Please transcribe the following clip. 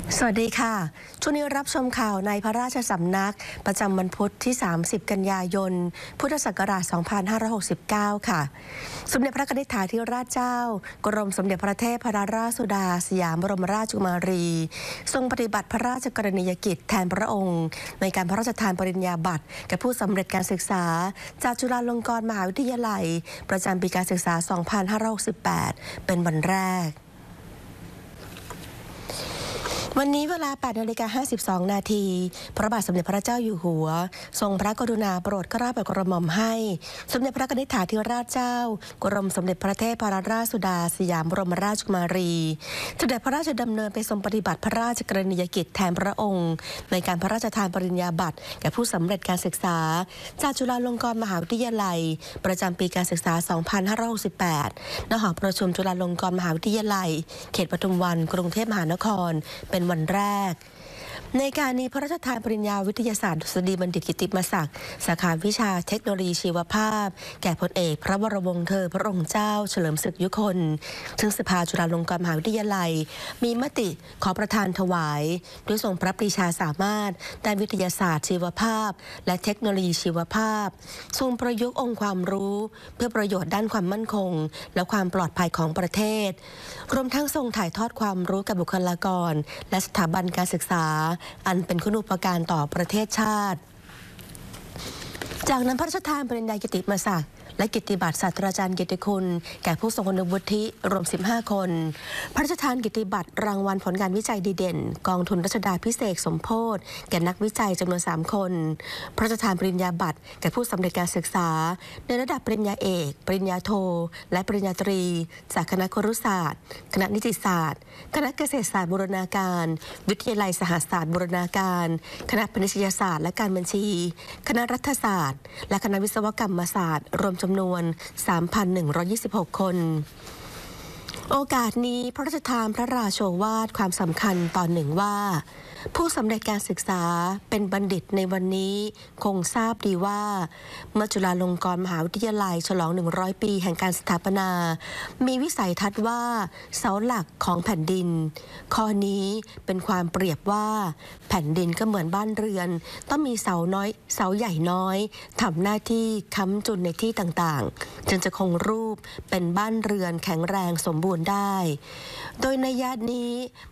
สวัสดีค่ะช่วงนี้รับชมข่าวในพระราชสำนักประจำวันพุธที่ 30 กันยายน พุทธศักราช 2569 ค่ะ สมเด็จพระนิธิถาธิราชเจ้ากรมสมเด็จพระเทพรัตนราชสุดาสยามบรมราชกุมารี ทรงปฏิบัติพระราชกรณียกิจแทนพระองค์ในการพระราชทานปริญญาบัตรแก่ผู้สำเร็จการศึกษาจากจุฬาลงกรณ์มหาวิทยาลัยประจำปีการศึกษา 2568 เป็นวันแรกวันนี้เวลา 8:52 นาทีพระบาทสมเด็จพระเจ้าอยู่หัวทรงพระกรุณาโปรดเกล้าโปรดกระหม่อมให้สมเด็จพระนิธิถาธิราชเจ้ากรมสมเด็จพระเทพรัตนราชสุดาสยามบรมราชกุมารีเสด็จพระราชดำเนินไปทรงปฏิบัติพระราชกรณียกิจแทนพระองค์ในการพระราชทานปริญญาบัตรแก่ผู้สำเร็จการศึกษาจากจุฬาลงกรณ์มหาวิทยาลัยประจำปีการศึกษา 2568 ณ หอประชุมจุฬาลงกรณ์มหาวิทยาลัยเขตปทุมวันกรุงเทพมหานครเป็นวันแรกในการนี้พระราชทานปริญญาวิทยาศาสตร์ดุษฎีบัณฑิตกิตติมศักดิ์สาขาวิชาเทคโนโลยีชีวภาพแก่พลเอกพระวรวงศ์เธอพระองค์เจ้าเฉลิมศึกยุคนซึ่งสภาจุฬาลงกรณ์มหาวิทยาลัยมีมติขอประทานถวายด้วยทรงพระปรีชาสามารถด้านวิทยาศาสตร์ชีวภาพและเทคโนโลยีชีวภาพทรงประยุกต์องค์ความรู้เพื่อประโยชน์ด้านความมั่นคงและความปลอดภัยของประเทศรวมทั้งทรงถ่ายทอดความรู้กับบุคลากรและสถาบันการศึกษาอันเป็นคุณูปการต่อประเทศชาติจากนั้นพระราชทานปริญญากิตติมศักดิ์และกิตติบัตรศาสตราจารย์เกียรติคุณแก่ผู้ทรงคุณวุฒิรวม 15 คนพระราชทานกิตติบัตรรางวัลผลงานวิจัยดีเด่นกองทุนรัชดาภิเษกสมโภชแก่นักวิจัยจำนวน 3 คนพระราชทานปริญญาบัตรแก่ผู้สำเร็จการศึกษาในระดับปริญญาเอกปริญญาโทและปริญญาตรีจากคณะครุศาสตร์คณะนิติศาสตร์คณะเกษตรศาสตร์บูรณาการวิทยาลัยสหศาสตร์บูรณาการคณะพาณิชยศาสตร์และการบัญชีคณะรัฐศาสตร์และคณะวิศวกรรมศาสตร์รวมจำนวน3,126 คน โอกาสนี้พระราชทานพระราโชวาทความสำคัญตอนหนึ่งว่าผู้สำเร็จการศึกษาเป็นบัณฑิตในวันนี้คงทราบดีว่าเมื่อจุฬาลงกรณ์มหาวิทยาลัยฉลอง 100 ปีแห่งการสถาปนามีวิสัยทัศน์ว่าเสาหลักของแผ่นดินข้อนี้เป็นความเปรียบว่าแผ่นดินก็เหมือนบ้านเรือนต้องมีเสาน้อยเสาใหญ่น้อยทำหน้าที่ค้ำจุนในที่ต่างๆจึงจะคงรูปเป็นบ้านเรือนแข็งแรงสมบูรณ์ได้โดยในญาตินี้